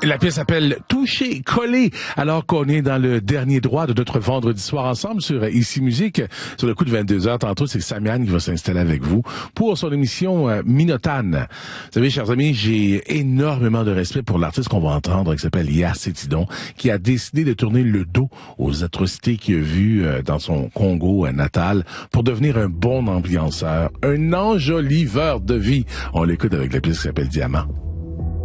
La pièce s'appelle Toucher, coller, alors qu'on est dans le dernier droit de notre vendredi soir ensemble sur Ici Musique. Sur le coup de 22h, tantôt, c'est Samiane qui va s'installer avec vous pour son émission Minotane. Vous savez, chers amis, j'ai énormément de respect pour l'artiste qu'on va entendre, qui s'appelle Yaa Cetidon, qui a décidé de tourner le dos aux atrocités qu'il a vues dans son Congo natal pour devenir un bon ambianceur, un enjoliveur de vie. On l'écoute avec la pièce qui s'appelle Diamant.